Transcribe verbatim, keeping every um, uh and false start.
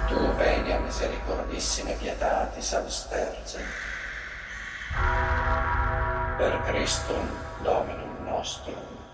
Tu venia misericordissime pietatis austerge. Per Christum Dominum nostrum.